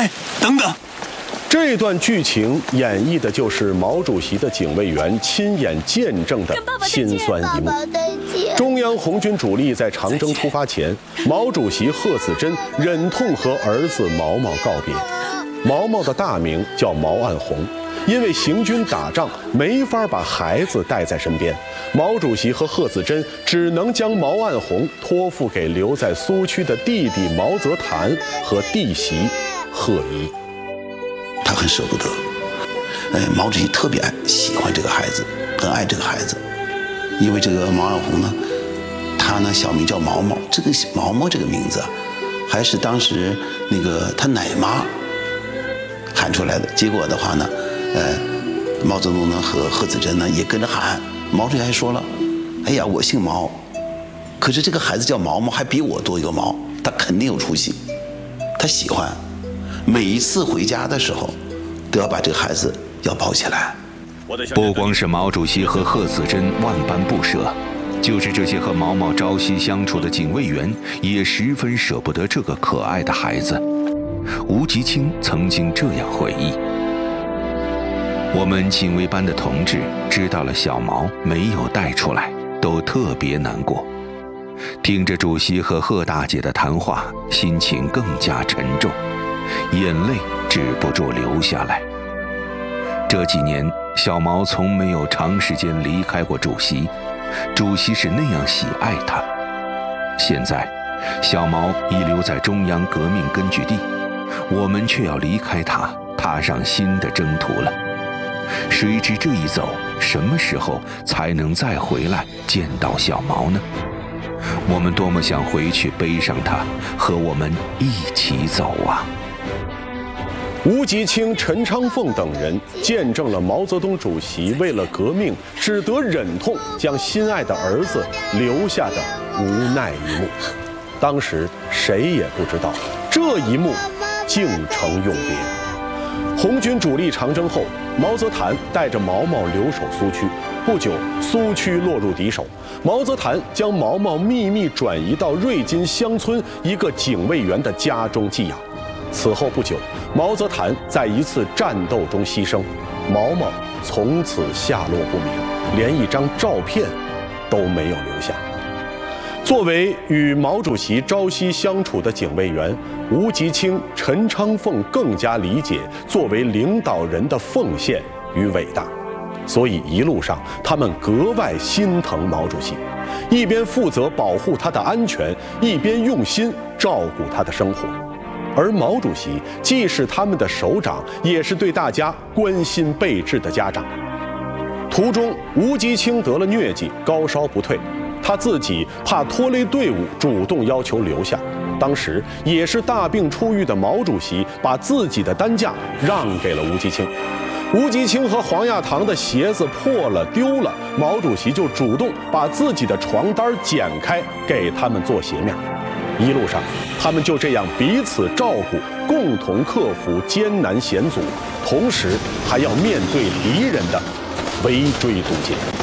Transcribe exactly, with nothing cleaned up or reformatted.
哎，等等。 这段剧情演绎的就是毛主席的警卫员亲眼见证的辛酸一幕。中央红军主力在长征出发前，毛主席贺子珍忍痛和儿子毛毛告别。毛毛的大名叫毛岸红，因为行军打仗没法把孩子带在身边，毛主席和贺子珍只能将毛岸红托付给留在苏区的弟弟毛泽谭和弟媳贺仪。 他很舍不得，呃，毛主席特别爱喜欢这个孩子，很爱这个孩子，因为这个毛岸红呢，他呢小名叫毛毛，这个毛毛这个名字啊，还是当时那个他奶妈喊出来的。结果的话呢，呃，毛泽东呢和贺子珍呢也跟着喊。毛主席还说了，哎呀，我姓毛，可是这个孩子叫毛毛，还比我多一个毛，他肯定有出息，他喜欢。每一次回家的时候，都要把这个孩子要抱起来。 不光是毛主席和贺子珍万般不舍，就是这些和毛毛朝夕相处的警卫员，也十分舍不得这个可爱的孩子。吴吉清曾经这样回忆：我们警卫班的同志知道了小毛没有带出来，都特别难过。听着主席和贺大姐的谈话，心情更加沉重，眼泪止不住流下来。这几年，小毛从没有长时间离开过主席，主席是那样喜爱他。现在，小毛已留在中央革命根据地，我们却要离开他，踏上新的征途了。谁知这一走，什么时候才能再回来见到小毛呢？我们多么想回去背上他，和我们一起走啊！ 吴吉清、陈昌凤等人见证了毛泽东主席为了革命只得忍痛将心爱的儿子留下的无奈一幕。当时谁也不知道，这一幕竟成永别。红军主力长征后，毛泽谭带着毛毛留守苏区。不久，苏区落入敌手，毛泽谭将毛毛秘密转移到瑞金乡村一个警卫员的家中寄养。此后不久，毛泽谭在一次战斗中牺牲，毛毛从此下落不明，连一张照片都没有留下。作为与毛主席朝夕相处的警卫员，吴吉清、陈昌凤更加理解作为领导人的奉献与伟大，所以一路上他们格外心疼毛主席，一边负责保护他的安全，一边用心照顾他的生活。而毛主席既是他们的首长，也是对大家关心备至的家长。途中，吴吉清得了疟疾，高烧不退，他自己怕拖累队伍，主动要求留下。当时也是大病初愈的毛主席把自己的担架让给了吴吉清。吴吉清和黄亚堂的鞋子破了丢了，毛主席就主动把自己的床单剪开给他们做鞋面。一路上，他们就这样彼此照顾，共同克服艰难险阻，同时还要面对敌人的围追堵截。